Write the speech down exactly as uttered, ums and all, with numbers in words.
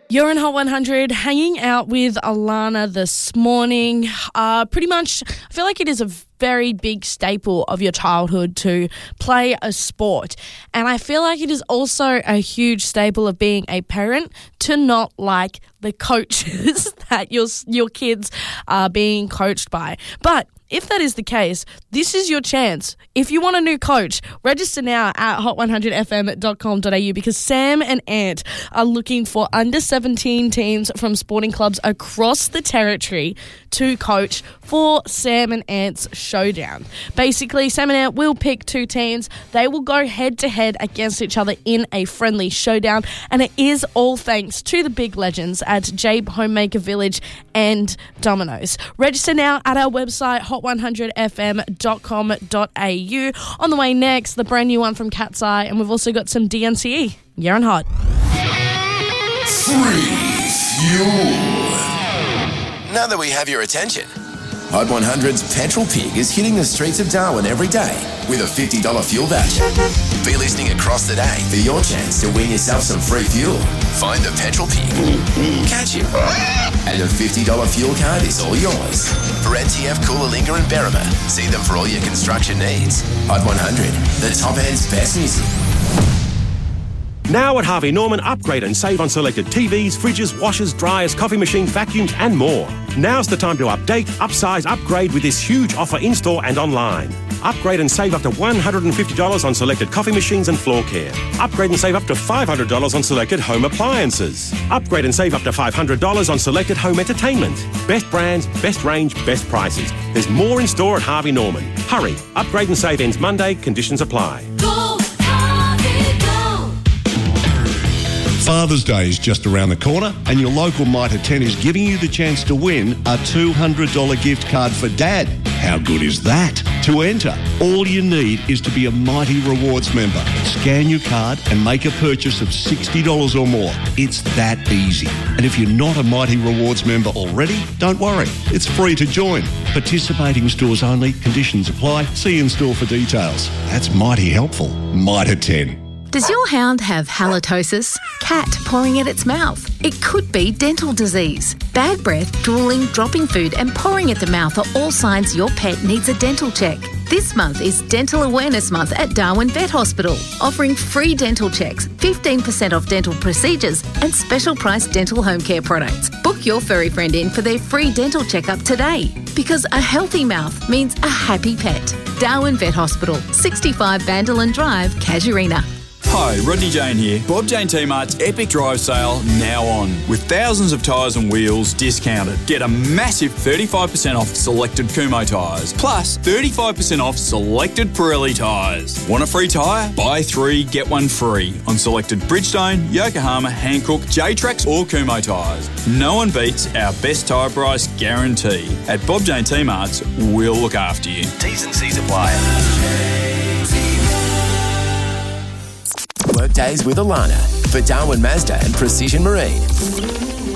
You're in Hot one hundred, hanging out with Alana this morning. Uh, pretty much, I feel like it is a very big staple of your childhood to play a sport. And I feel like it is also a huge staple of being a parent to not like the coaches that your, your kids are being coached by. But if that is the case, this is your chance. If you want a new coach, register now at hot one hundred f m dot com dot a u because Sam and Ant are looking for under seventeen teams from sporting clubs across the territory to coach for Sam and Ant's Showdown. Basically, Sam and Ant will pick two teams. They will go head-to-head against each other in a friendly showdown, and it is all thanks to the big legends at Jabe Homemaker Village and Domino's. Register now at our website, hot one hundred f m dot com dot a u. On the way next, the brand new one from Cat's Eye, and we've also got some D N C E. You're on Hot. Free fuel. Now that we have your attention, Hot one hundred's Petrol Pig is hitting the streets of Darwin every day with a fifty dollars fuel voucher. Be listening across the day for your chance to win yourself some free fuel. Find the Petrol Pig, catch him, and a fifty dollars fuel card is all yours. For N T F, Coolalingga and Berrima, see them for all your construction needs. Hot one hundred, the top end's best music. Now at Harvey Norman, upgrade and save on selected T Vs, fridges, washers, dryers, coffee machines, vacuums and more. Now's the time to update, upsize, upgrade with this huge offer in-store and online. Upgrade and save up to one hundred fifty dollars on selected coffee machines and floor care. Upgrade and save up to five hundred dollars on selected home appliances. Upgrade and save up to five hundred dollars on selected home entertainment. Best brands, best range, best prices. There's more in store at Harvey Norman. Hurry, upgrade and save ends Monday, conditions apply. Go, Harvey, go! Father's Day is just around the corner and your local Mitre ten is giving you the chance to win a two hundred dollars gift card for Dad. How good is that? To enter, all you need is to be a Mighty Rewards member. Scan your card and make a purchase of sixty dollars or more. It's that easy. And if you're not a Mighty Rewards member already, don't worry. It's free to join. Participating stores only. Conditions apply. See in store for details. That's mighty helpful. Mitre ten. Does your hound have halitosis? Cat pouring at its mouth? It could be dental disease. Bad breath, drooling, dropping food and pouring at the mouth are all signs your pet needs a dental check. This month is Dental Awareness Month at Darwin Vet Hospital, offering free dental checks, fifteen percent off dental procedures and special price dental home care products. Book your furry friend in for their free dental checkup today, because a healthy mouth means a happy pet. Darwin Vet Hospital, sixty-five Bandolan Drive, Casuarina. Hi, Rodney Jane here. Bob Jane T-Mart's Epic Drive Sale now on, with thousands of tyres and wheels discounted. Get a massive thirty-five percent off selected Kumho tyres, plus thirty-five percent off selected Pirelli tyres. Want a free tyre? Buy three, get one free on selected Bridgestone, Yokohama, Hankook, J-Trax or Kumho tyres. No one beats our best tyre price guarantee. At Bob Jane T-Mart's, we'll look after you. T's and C's apply. Workdays with Alana for Darwin Mazda and Precision Marine.